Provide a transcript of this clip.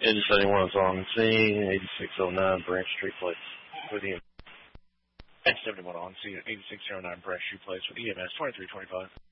Engine 71 is on scene, 8609 Branch Street Place with EMS. Engine 71 on scene, 8609 Branch Street Place with EMS 2325.